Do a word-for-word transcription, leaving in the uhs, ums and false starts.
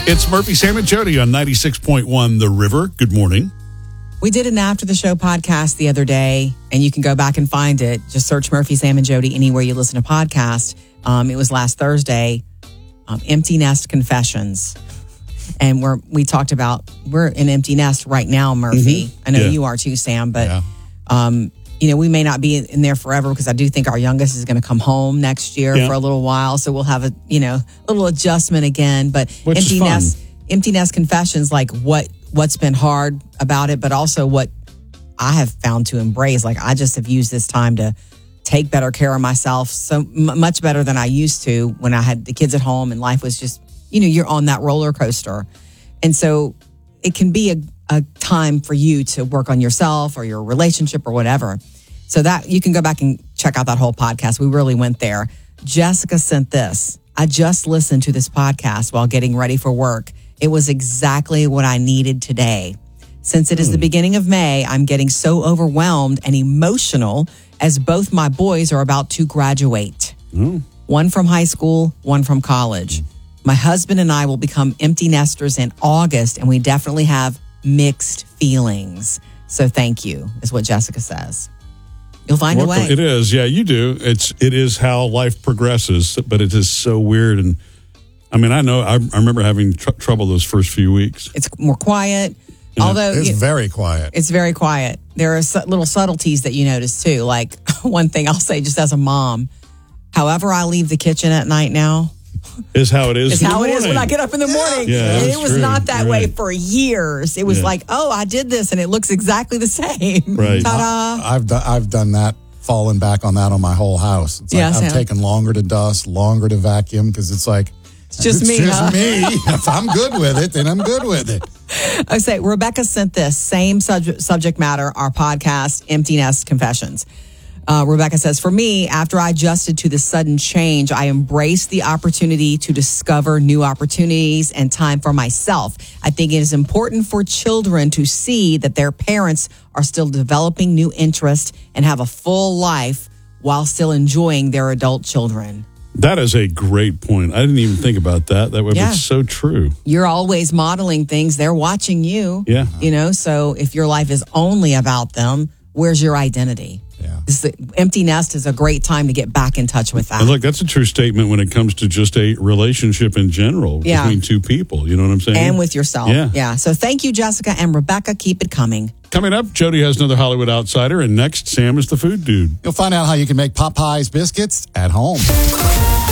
It's Murphy, Sam, and Jody on ninety-six point one The River. Good morning. We did an After the Show podcast the other day, and you can go back and find it. Just search Murphy, Sam, and Jody anywhere you listen to podcasts. Um, it was last Thursday, um, Empty Nest Confessions. And we're, we talked about, we're an empty nest right now, Murphy. Mm-hmm. I know yeah. you are too, Sam, but, yeah. um, you know, we may not be in there forever because I do think our youngest is going to come home next year yeah. for a little while. So we'll have a, you know, little adjustment again. But Which empty is fun. nest, empty nest confessions, like what, what's been hard about it, but also what I have found to embrace. Like I just have used this time to take better care of myself, so m- much better than I used to when I had the kids at home and life was just, you know, you're on that roller coaster. And so it can be a, a time for you to work on yourself or your relationship or whatever. So that you can go back and check out that whole podcast. We really went there. Jessica sent this. I just listened to this podcast while getting ready for work. It was exactly what I needed today. Since it is the beginning of May, I'm getting so overwhelmed and emotional as both my boys are about to graduate. Mm. One from high school, one from college. Mm. My husband and I will become empty nesters in August, and we definitely have mixed feelings. So thank you, is what Jessica says. You'll find well, a way. It is. Yeah, you do. It's, it is how life progresses, but it is so weird. And I mean, I know, I, I remember having tr- trouble those first few weeks. It's more quiet. Yeah. Although it's you, very quiet. It's very quiet. There are su- little subtleties that you notice too. Like one thing I'll say just as a mom, however I leave the kitchen at night now, is how it is. It's how it is when I get up in the morning. Yeah, and it was true. not that right. way for years. It was yeah. like, oh, I did this and it looks exactly the same. Right. Ta-da. I've done, I've done that, fallen back on that on my whole house. It's like yeah, I've Sam. taken longer to dust, longer to vacuum because it's like, it's just it's me. just huh? me. If I'm good with it, then I'm good with it. I say, Rebecca sent this same subject, subject matter, our podcast, Empty Nest Confessions. Uh, Rebecca says, for me, after I adjusted to the sudden change, I embraced the opportunity to discover new opportunities and time for myself. I think it is important for children to see that their parents are still developing new interests and have a full life while still enjoying their adult children. That is a great point. I didn't even think about that. That would Yeah. be so true. You're always modeling things. They're watching you. Yeah. You know, so if your life is only about them, where's your identity? Yeah. This, the empty nest is a great time to get back in touch with that. And look, that's a true statement when it comes to just a relationship in general Yeah. between two people. You know what I'm saying? And with yourself. Yeah. Yeah. So thank you, Jessica and Rebecca. Keep it coming. Coming up, Jody has another Hollywood Outsider, and next, Sam is the food dude. You'll find out how you can make Popeyes biscuits at home.